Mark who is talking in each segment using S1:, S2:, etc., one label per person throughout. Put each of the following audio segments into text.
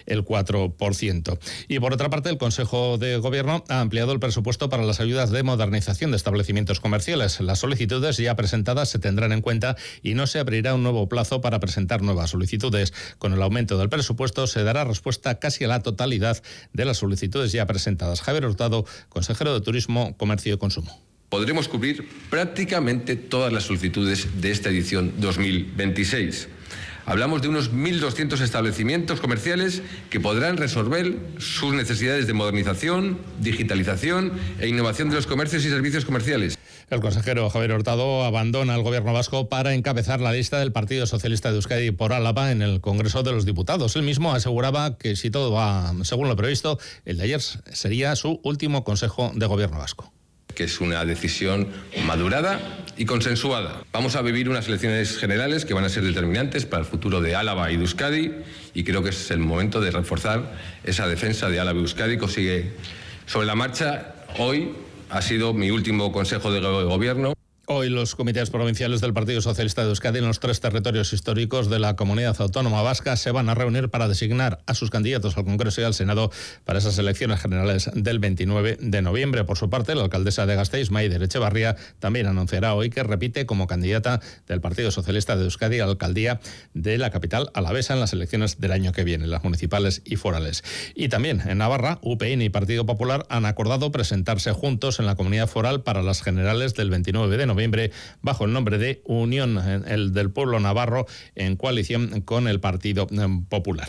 S1: el 4%. Y por otra parte, el Consejo de Gobierno ha ampliado el presupuesto para las ayudas de modernización de establecimientos comerciales. Las solicitudes ya presentadas se tendrán en cuenta y no se abrirá un nuevo plazo para presentar nuevas solicitudes. Con el aumento del presupuesto se dará respuesta casi a la totalidad de las solicitudes ya presentadas. Javier Hurtado, consejero de Turismo, Comercio y Consumo.
S2: Podremos cubrir prácticamente todas las solicitudes de esta edición 2026. Hablamos de unos 1.200 establecimientos comerciales que podrán resolver sus necesidades de modernización, digitalización e innovación de los comercios y servicios comerciales.
S1: El consejero Javier Hurtado abandona el gobierno vasco para encabezar la lista del Partido Socialista de Euskadi por Álava en el Congreso de los Diputados. Él mismo aseguraba que si todo va según lo previsto, el de ayer sería su último Consejo de Gobierno vasco.
S2: Que es una decisión madurada y consensuada. Vamos a vivir unas elecciones generales que van a ser determinantes para el futuro de Álava y de Euskadi, y creo que es el momento de reforzar esa defensa de Álava y Euskadi que sigue sobre la marcha. Hoy ha sido mi último Consejo de Gobierno.
S1: Hoy los comités provinciales del Partido Socialista de Euskadi en los 3 territorios históricos de la Comunidad Autónoma Vasca se van a reunir para designar a sus candidatos al Congreso y al Senado para esas elecciones generales del 29 de noviembre. Por su parte, la alcaldesa de Gasteiz, Maider Etxebarria, también anunciará hoy que repite como candidata del Partido Socialista de Euskadi a la alcaldía de la capital alavesa en las elecciones del año que viene, las municipales y forales. Y también en Navarra, UPN y Partido Popular han acordado presentarse juntos en la comunidad foral para las generales del 29 de noviembre bajo el nombre de Unión del Pueblo Navarro en coalición con el Partido Popular.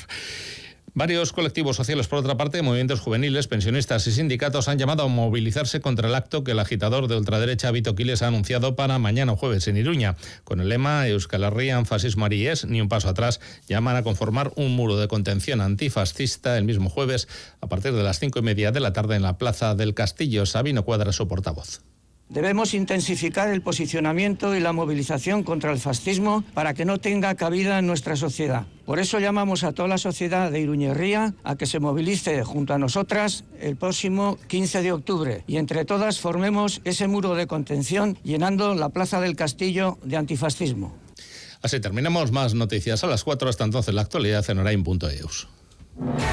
S1: Varios colectivos sociales, por otra parte, movimientos juveniles, pensionistas y sindicatos han llamado a movilizarse contra el acto que el agitador de ultraderecha Vito Quiles ha anunciado para mañana jueves en Iruña. Con el lema Euskal Herrian fascismo ari ez, ni un paso atrás, llaman a conformar un muro de contención antifascista el mismo jueves a partir de las 5:30 de la tarde en la Plaza del Castillo. Sabino Cuadra, su portavoz.
S3: Debemos intensificar el posicionamiento y la movilización contra el fascismo para que no tenga cabida en nuestra sociedad. Por eso llamamos a toda la sociedad de Iruñerría a que se movilice junto a nosotras el próximo 15 de octubre y entre todas formemos ese muro de contención llenando la Plaza del Castillo de antifascismo.
S1: Así terminamos. Más noticias a las 4. Hasta entonces la actualidad en orain.eus.